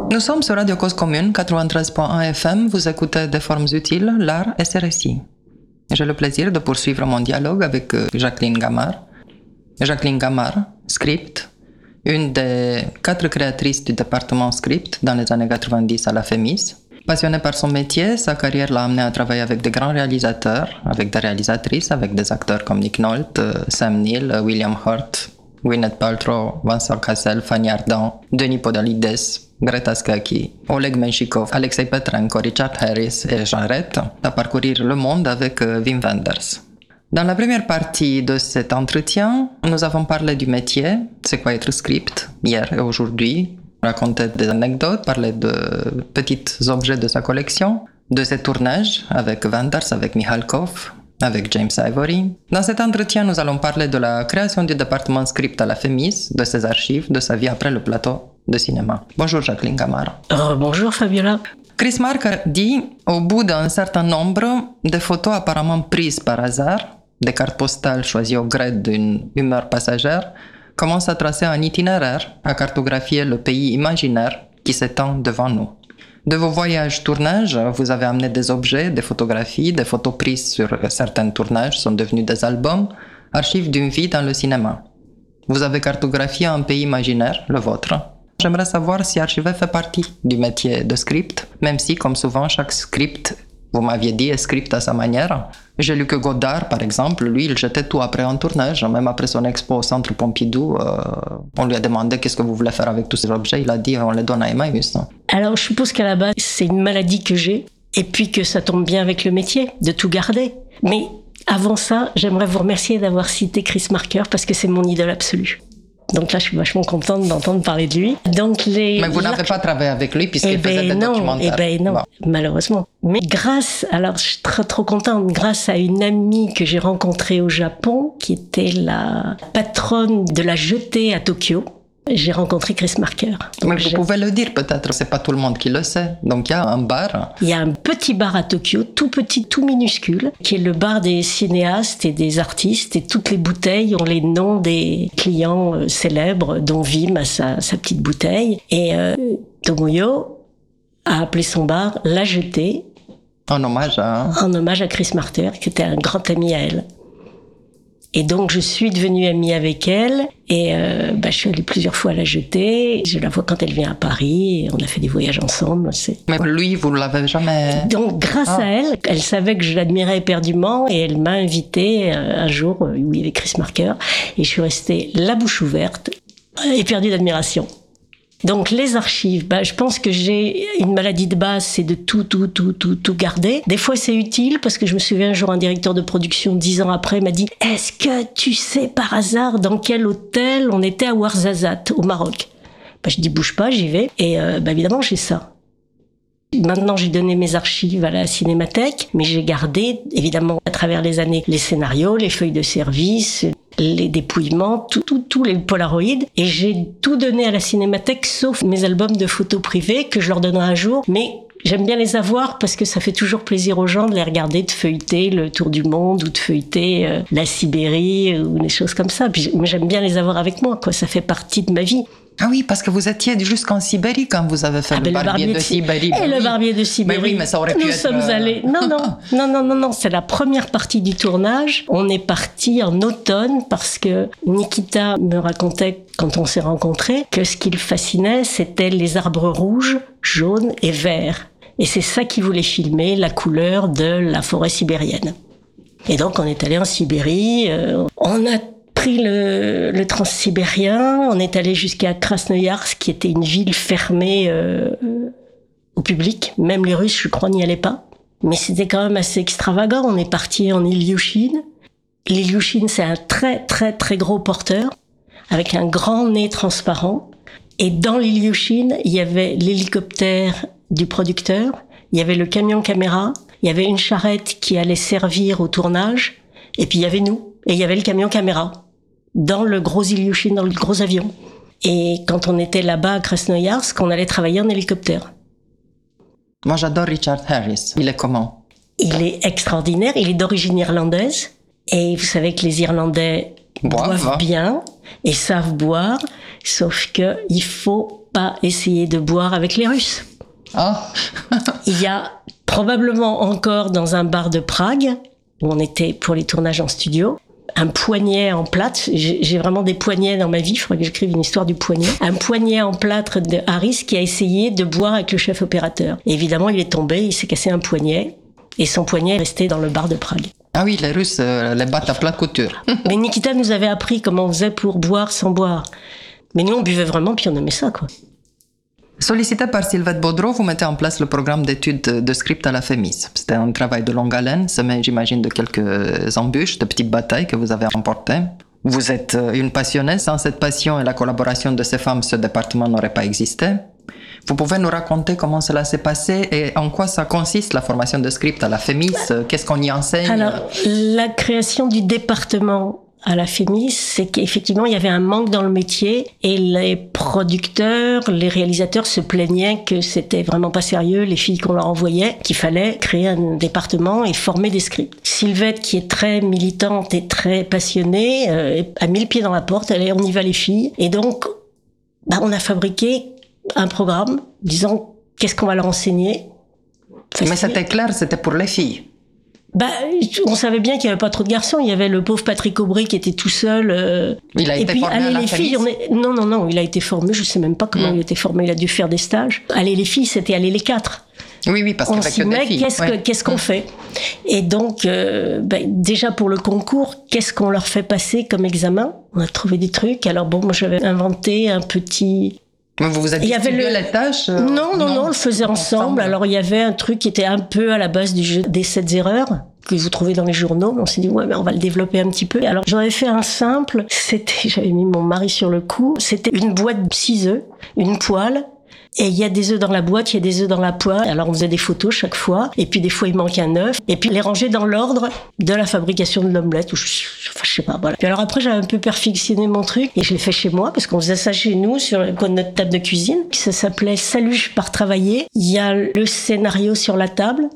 Nous sommes sur Radio Cause Commune, 93.1 FM. Vous écoutez Des formes utiles, l'art et ses récits. J'ai le plaisir de poursuivre mon dialogue avec Jacqueline Gamard. Jacqueline Gamard, Script, une des 4 créatrices du département Script dans les années 90 à la FEMIS. Passionnée par son métier, sa carrière l'a amenée à travailler avec de grands réalisateurs, avec des réalisatrices, avec des acteurs comme Nick Nolte, Sam Neill, William Hurt, Gwyneth Paltrow, Vincent Cassel, Fanny Ardant, Denis Podalides, Greta Scacchi, Oleg Menshikov, Alexei Petrenko, Richard Harris et Jean Rett à parcourir le monde avec Wim Wenders. Dans la première partie de cet entretien, nous avons parlé du métier, c'est quoi être script, hier et aujourd'hui, raconter des anecdotes, parler de petits objets de sa collection, de ses tournages avec Wenders, avec Mikhalkov, avec James Ivory. Dans cet entretien, nous allons parler de la création du département script à la FEMIS, de ses archives, de sa vie après le plateau de cinéma. Bonjour Jacqueline Gamard. Bonjour Fabiola. Chris Marker dit, au bout d'un certain nombre de photos apparemment prises par hasard, des cartes postales choisies au gré d'une humeur passagère, commence à tracer un itinéraire, à cartographier le pays imaginaire qui s'étend devant nous. De vos voyages tournages, vous avez amené des objets, des photographies, des photos prises sur certains tournages sont devenus des albums, archives d'une vie dans le cinéma. Vous avez cartographié un pays imaginaire, le vôtre. J'aimerais savoir si archiver fait partie du métier de script, même si, comme souvent, chaque script, vous m'aviez dit, est script à sa manière. J'ai lu que Godard, par exemple, lui, il jetait tout après un tournage. Même après son expo au Centre Pompidou, on lui a demandé qu'est-ce que vous voulez faire avec tous ces objets. Il a dit, on les donne à Emmaüs. Alors, je suppose qu'à la base, c'est une maladie que j'ai, et puis que ça tombe bien avec le métier, de tout garder. Mais avant ça, j'aimerais vous remercier d'avoir cité Chris Marker, parce que c'est mon idole absolue. Donc là, je suis vachement contente d'entendre parler de lui. Mais vous n'avez pas travaillé avec lui puisqu'il faisait des documentaires. Non, malheureusement. Mais alors je suis trop contente, grâce à une amie que j'ai rencontrée au Japon, qui était la patronne de la jetée à Tokyo, j'ai rencontré Chris Marker. Mais vous pouvez le dire peut-être, c'est pas tout le monde qui le sait. Donc il y a un bar. Il y a un petit bar à Tokyo, tout petit, tout minuscule, qui est le bar des cinéastes et des artistes. Et toutes les bouteilles ont les noms des clients célèbres, dont Wim a sa petite bouteille. Et Tomoyo a appelé son bar La Jetée. En hommage à Chris Marker, qui était un grand ami à elle. Et donc, je suis devenue amie avec elle et je suis allée plusieurs fois à La Jetée. Je la vois quand elle vient à Paris et on a fait des voyages ensemble. Mais lui, vous ne l'avez jamais... Donc, grâce à elle, elle savait que je l'admirais éperdument et elle m'a invitée un jour où il y avait Chris Marker et je suis restée la bouche ouverte, éperdue d'admiration. Donc les archives, je pense que j'ai une maladie de base, c'est de tout garder. Des fois c'est utile parce que je me souviens un jour un directeur de production 10 ans après m'a dit « Est-ce que tu sais par hasard dans quel hôtel on était à Ouarzazate au Maroc ?» Je dis « Bouge pas, j'y vais. » Et évidemment j'ai ça. Maintenant, j'ai donné mes archives à la Cinémathèque, mais j'ai gardé, évidemment, à travers les années, les scénarios, les feuilles de service, les dépouillements, tous les polaroïds. Et j'ai tout donné à la Cinémathèque, sauf mes albums de photos privées, que je leur donnerai un jour. Mais j'aime bien les avoir parce que ça fait toujours plaisir aux gens de les regarder, de feuilleter le tour du monde ou de feuilleter la Sibérie ou des choses comme ça. Puis, j'aime bien les avoir avec moi, quoi. Ça fait partie de ma vie. Ah oui, parce que vous étiez jusqu'en Sibérie quand vous avez fait le barbier de Sibérie. Et le barbier de Sibérie. Mais oui, mais ça aurait pu être... Nous sommes allés... Non. C'est la première partie du tournage. On est parti en automne parce que Nikita me racontait, quand on s'est rencontrés, que ce qui le fascinait, c'était les arbres rouges, jaunes et verts. Et c'est ça qu'il voulait filmer, la couleur de la forêt sibérienne. Et donc, on est allé en Sibérie. On a pris le transsibérien, on est allé jusqu'à Krasnoïarsk, qui était une ville fermée au public. Même les Russes, je crois, n'y allaient pas. Mais c'était quand même assez extravagant. On est parti en Ilyushin. L'Ilyushin, c'est un très, très, très gros porteur, avec un grand nez transparent. Et dans l'Ilyushin, il y avait l'hélicoptère du producteur, il y avait le camion caméra, il y avait une charrette qui allait servir au tournage, et puis il y avait nous, et il y avait le camion caméra. Dans le gros Ilyushin, dans le gros avion. Et quand on était là-bas à Krasnoïarsk, on allait travailler en hélicoptère. Moi, j'adore Richard Harris. Il est comment? Il est extraordinaire. Il est d'origine irlandaise. Et vous savez que les Irlandais boivent bien et savent boire. Sauf que il faut pas essayer de boire avec les Russes. Ah. Il y a probablement encore dans un bar de Prague, où on était pour les tournages en studio, un poignet en plâtre. J'ai vraiment des poignets dans ma vie, il faudrait que j'écrive une histoire du poignet. Un poignet en plâtre de Harris qui a essayé de boire avec le chef opérateur. Et évidemment, il est tombé, il s'est cassé un poignet, et son poignet est resté dans le bar de Prague. Ah oui, les Russes les battent à plat de couture. Mais Nikita nous avait appris comment on faisait pour boire sans boire. Mais nous, on buvait vraiment, puis on aimait ça, quoi. Sollicité par Sylvette Baudreau, vous mettez en place le programme d'études de script à la FEMIS. C'était un travail de longue haleine, semé, j'imagine, de quelques embûches, de petites batailles que vous avez remportées. Vous êtes une passionnée. Sans cette passion et la collaboration de ces femmes, ce département n'aurait pas existé. Vous pouvez nous raconter comment cela s'est passé et en quoi ça consiste, la formation de script à la FEMIS? Qu'est-ce qu'on y enseigne? Alors, la création du département à la FEMIS, c'est qu'effectivement, il y avait un manque dans le métier et les producteurs, les réalisateurs se plaignaient que c'était vraiment pas sérieux, les filles qu'on leur envoyait, qu'il fallait créer un département et former des scripts. Sylvette, qui est très militante et très passionnée, a mis le pied dans la porte, elle est on y va les filles. Et donc, on a fabriqué un programme disant qu'est-ce qu'on va leur enseigner. Mais c'était clair, c'était pour les filles. On savait bien qu'il n'y avait pas trop de garçons. Il y avait le pauvre Patrick Aubry qui était tout seul. Il a été formé à la FEMIS. Non, il a été formé. Je sais même pas comment il a été formé. Il a dû faire des stages. Aller les filles, c'était aller les quatre. Oui, parce qu'avec des filles. Qu'est-ce qu'on fait? Et donc, déjà pour le concours, qu'est-ce qu'on leur fait passer comme examen? On a trouvé des trucs. Alors moi j'avais inventé un petit... Mais vous avez distribué les tâches? Non, on le faisait ensemble. Alors, il y avait un truc qui était un peu à la base du jeu des 7 erreurs, que vous trouvez dans les journaux. On s'est dit, mais on va le développer un petit peu. Alors, j'en avais fait un simple. J'avais mis mon mari sur le coup. C'était une boîte de 6 œufs, une poêle. Et il y a des œufs dans la boîte, il y a des œufs dans la poêle. Alors on faisait des photos chaque fois. Et puis des fois il manquait un œuf. Et puis les ranger dans l'ordre de la fabrication de l'omelette. Je sais pas, voilà. Puis alors après j'avais un peu perfectionné mon truc. Et je l'ai fait chez moi parce qu'on faisait ça chez nous sur notre table de cuisine. Ça s'appelait Salut, je pars travailler. Il y a le scénario sur la table.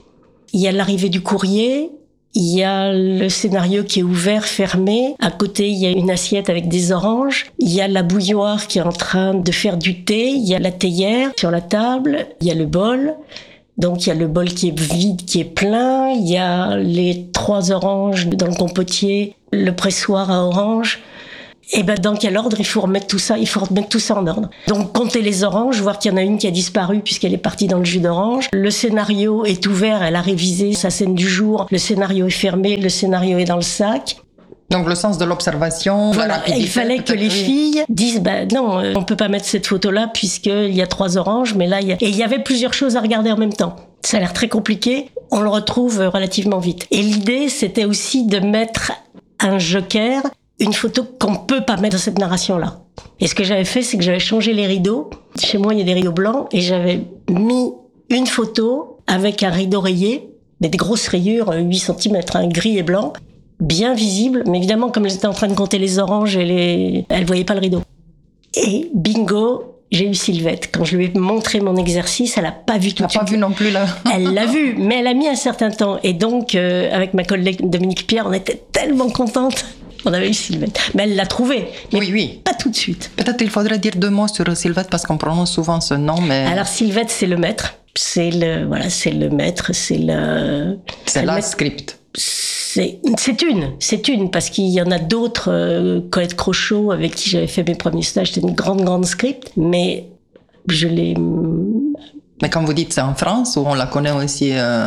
Il y a l'arrivée du courrier. Il y a le scénario qui est ouvert, fermé. À côté, il y a une assiette avec des oranges. Il y a la bouilloire qui est en train de faire du thé. Il y a la théière sur la table. Il y a le bol. Donc, il y a le bol qui est vide, qui est plein. Il y a les 3 oranges dans le compotier, le pressoir à oranges. Et dans quel ordre il faut remettre tout ça? Il faut remettre tout ça en ordre. Donc, compter les oranges, voir qu'il y en a une qui a disparu puisqu'elle est partie dans le jus d'orange. Le scénario est ouvert, elle a révisé sa scène du jour. Le scénario est fermé, le scénario est dans le sac. Donc, le sens de l'observation, la rapidité. Il fallait que les filles disent, non, on peut pas mettre cette photo-là puisqu'il y a 3 oranges, mais là, Et il y avait plusieurs choses à regarder en même temps. Ça a l'air très compliqué. On le retrouve relativement vite. Et l'idée, c'était aussi de mettre un joker, une photo qu'on peut pas mettre dans cette narration-là. Et ce que j'avais fait, c'est que j'avais changé les rideaux. Chez moi, il y a des rideaux blancs et j'avais mis une photo avec un rideau rayé, mais des grosses rayures, 8 cm, gris et blanc, bien visible. Mais évidemment, comme j'étais en train de compter les oranges, elle voyait pas le rideau. Et bingo, j'ai eu Sylvette. Quand je lui ai montré mon exercice, elle a pas vu tout de suite. Elle n'a pas vu non plus, là. Elle l'a vu, mais elle a mis un certain temps. Et donc, avec ma collègue Dominique Pierre, on était tellement contentes. On avait eu Sylvette. Mais elle l'a trouvé. Mais oui. Pas tout de suite. Peut-être il faudrait dire 2 mots sur Sylvette parce qu'on prononce souvent ce nom, mais... Alors, Sylvette, c'est le maître. C'est le maître, c'est le... C'est la script. C'est une, parce qu'il y en a d'autres. Colette Crochot, avec qui j'avais fait mes premiers stages, c'était une grande script. Mais je l'ai... Mais quand vous dites c'est en France, ou on la connaît aussi...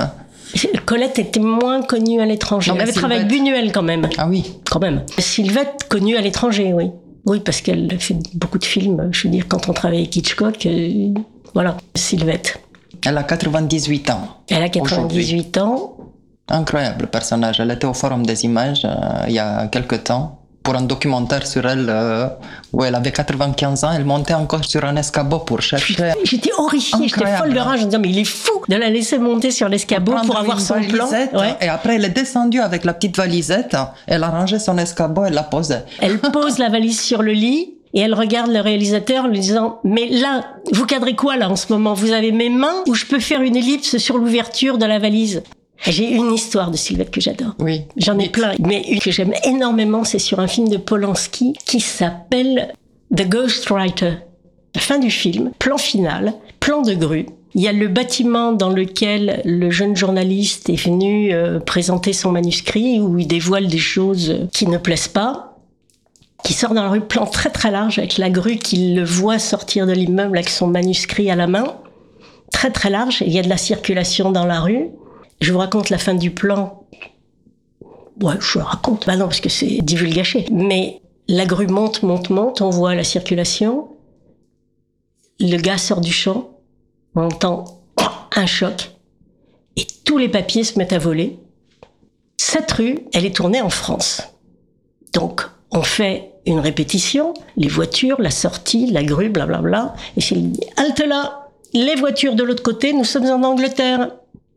Colette était moins connue à l'étranger. Elle avait travaillé avec Buñuel quand même. Ah oui. Quand même. Sylvette, connue à l'étranger, oui. Oui, parce qu'elle fait beaucoup de films. Je veux dire, quand on travaille avec Hitchcock, voilà, Sylvette. Elle a 98 ans. Elle a 98 ans. Incroyable personnage. Elle était au Forum des Images il y a quelque temps pour un documentaire sur elle où elle avait 95 ans. Elle montait encore sur un escabeau pour chercher. J'étais horrifiée, j'étais folle de rage. Je me disais, mais il est fou de la laisser monter sur l'escabeau pour avoir son plan. Ouais. Et après, elle est descendue avec la petite valisette. Elle a rangé son escabeau, elle l'a posé. Elle pose la valise sur le lit. Et elle regarde le réalisateur en lui disant, mais là, vous cadrez quoi là en ce moment? Vous avez mes mains ou je peux faire une ellipse sur l'ouverture de la valise? J'ai une histoire de Sylvette que j'adore. Oui. J'en ai plein, mais une que j'aime énormément, c'est sur un film de Polanski qui s'appelle The Ghostwriter. Fin du film, plan final, plan de grue. Il y a le bâtiment dans lequel le jeune journaliste est venu présenter son manuscrit, où il dévoile des choses qui ne plaisent pas, qui sort dans la rue, plan très très large, avec la grue qui le voit sortir de l'immeuble avec son manuscrit à la main, très très large, il y a de la circulation dans la rue. Je vous raconte la fin du plan. Ouais, je le raconte. Bah non, parce que c'est divulgaché. Mais la grue monte, on voit la circulation. Le gars sort du champ, on entend un choc, et tous les papiers se mettent à voler. Cette rue, elle est tournée en France. Donc, on fait une répétition, les voitures, la sortie, la grue, blablabla, et c'est halte là, les voitures de l'autre côté, nous sommes en Angleterre.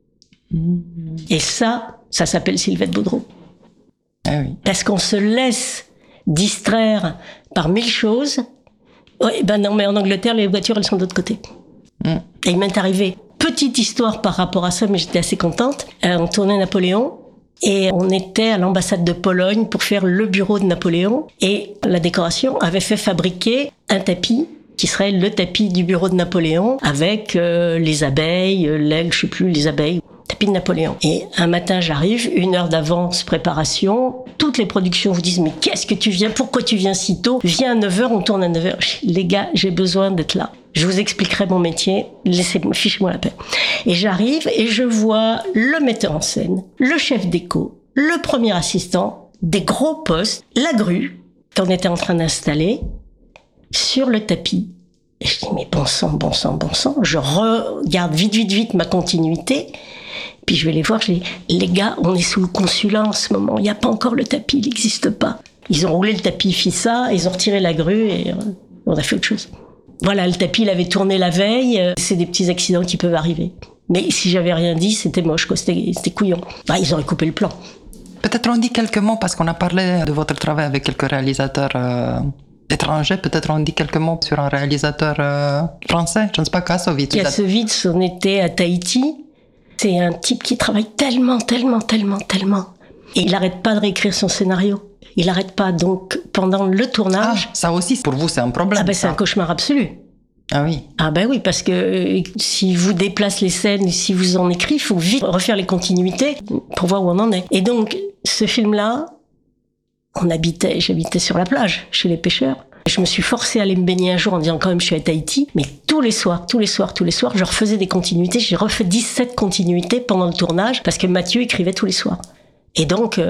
Et ça s'appelle Sylvette Baudreau. Ah oui. Parce qu'on se laisse distraire par 1000 choses. Ouais, ben non, mais en Angleterre, les voitures, elles sont de l'autre côté. Et il m'est arrivé, petite histoire par rapport à ça, mais j'étais assez contente. On tournait Napoléon, et on était à l'ambassade de Pologne pour faire le bureau de Napoléon. Et la décoration avait fait fabriquer un tapis, qui serait le tapis du bureau de Napoléon, avec les abeilles, l'aigle, je sais plus, les abeilles. Tapis de Napoléon. Et un matin, j'arrive, 1 heure d'avance, préparation. Toutes les productions vous disent, mais qu'est-ce que tu viens? Pourquoi tu viens si tôt? Viens à 9h, on tourne à 9h. Les gars, j'ai besoin d'être là. Je vous expliquerai mon métier. Laissez-moi, fichez-moi la paix. Et j'arrive et je vois le metteur en scène, le chef déco, le premier assistant, des gros postes, la grue qu'on était en train d'installer sur le tapis. Et je dis, mais bon sang. Je regarde vite ma continuité. Puis je vais les voir, je dis, les gars, on est sous le consulat en ce moment, il n'y a pas encore le tapis, il n'existe pas. Ils ont roulé le tapis FISA, ils ont retiré la grue et on a fait autre chose. Voilà, le tapis, il avait tourné la veille, c'est des petits accidents qui peuvent arriver. Mais si j'avais rien dit, c'était moche, quoi, c'était couillon. Bah, ils auraient coupé le plan. Peut-être on dit quelques mots, parce qu'on a parlé de votre travail avec quelques réalisateurs étrangers. Peut-être on dit quelques mots sur un réalisateur français, je ne sais pas, Kassovitz. Kassovitz, on était à Tahiti. C'est un type qui travaille tellement. Et il n'arrête pas de réécrire son scénario. Il n'arrête pas. Donc, pendant le tournage... Ah, ça aussi, pour vous, c'est un problème. Ah ben, c'est un cauchemar absolu. Ah oui. Ah ben oui, parce que si vous déplacez les scènes, si vous en écrivez, il faut vite refaire les continuités pour voir où on en est. Et donc, ce film-là, j'habitais sur la plage, chez les pêcheurs. Je me suis forcée à aller me baigner un jour en disant quand même je suis à Tahiti, mais tous les soirs, je refaisais des continuités. J'ai refait 17 continuités pendant le tournage parce que Mathieu écrivait tous les soirs. Et donc,